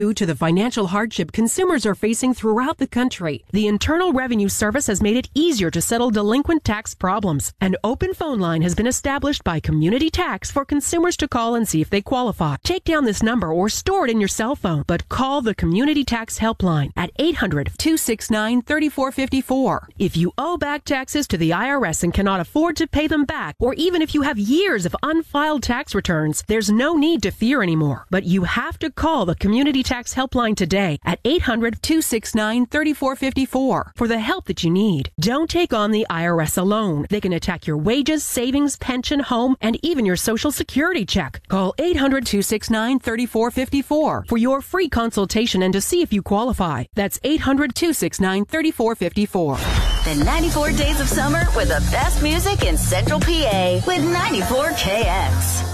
Due to the financial hardship consumers are facing throughout the country, the Internal Revenue Service has made it easier to settle delinquent tax problems. An open phone line has been established by Community Tax for consumers to call and see if they qualify. Take down this number or store it in your cell phone, but call the Community Tax Helpline at 800-269-3454. If you owe back taxes to the IRS and cannot afford to pay them back, or even if you have years of unfiled tax returns, there's no need to fear anymore. But you have to call the Community Tax Helpline today at 800-269-3454 for the help that you need. Don't take on the IRS alone. They can attack your wages, savings, pension, home, and even your Social Security check. Call 800-269-3454 for your free consultation and to see if you qualify. That's 800-269-3454. The 94 days of summer with the best music in Central PA with 94KX.